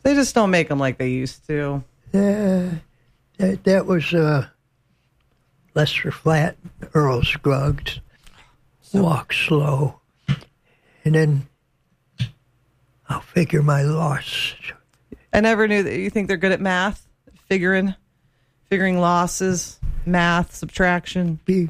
They just don't make them like they used to. That was Lester Flatt, Earl Scruggs. Walk slow. And then I'll figure my loss. I never knew that you think they're good at math, figuring losses, math, subtraction. He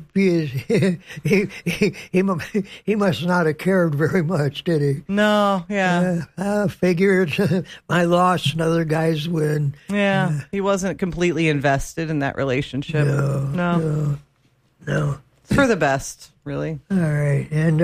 must not have cared very much, did he? No, yeah. I figured my loss and other guys win. Yeah, he wasn't completely invested in that relationship. No. It's for the best, really. All right, and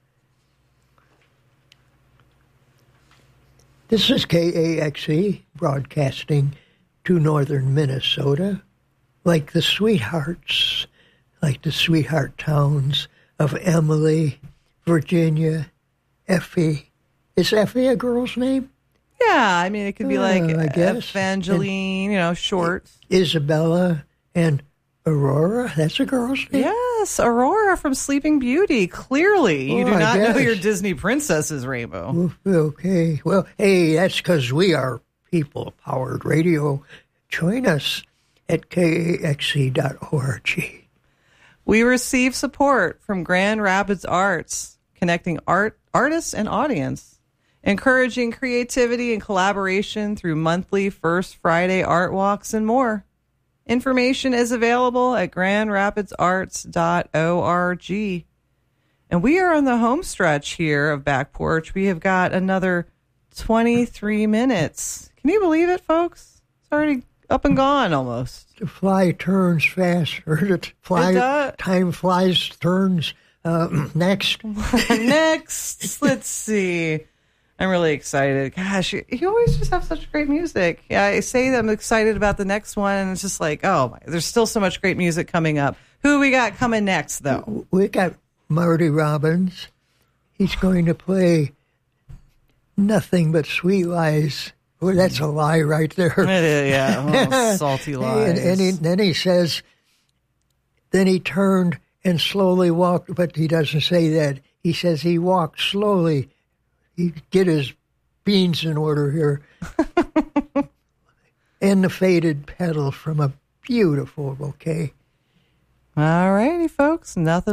this is KAXE broadcasting to northern Minnesota, like the sweethearts, like the sweetheart towns of Emily, Virginia, Effie. Is Effie a girl's name? Yeah, I mean, it could be like I guess. Evangeline, short. Isabella and Aurora, that's a girl's name? Yes, Aurora from Sleeping Beauty. Clearly, you do I not know guess. your Disney princesses, Rainbow. Okay. Well, hey, that's because we are people-powered radio. Join us at kaxe.org. We receive support from Grand Rapids Arts, connecting artists and audience, encouraging creativity and collaboration through monthly First Friday art walks and more. Information is available at grandrapidsarts.org. And we are on the home stretch here of Back Porch. We have got another 23 minutes. Can you believe it, folks? It's already up and gone almost. The fly turns fast, or time flies, turns. Next. Next, let's see. I'm really excited. Gosh, you always just have such great music. Yeah, I say that I'm excited about the next one, and it's just like, there's still so much great music coming up. Who we got coming next, though? We got Marty Robbins. He's going to play Nothing But Sweet Lies. Well, that's a lie right there. It is, yeah. Oh, salty lies. And then he says, then he turned and slowly walked, but he doesn't say that. He says he walked slowly. He get his beans in order here. And the faded petal from a beautiful bouquet. All righty, folks. Nothing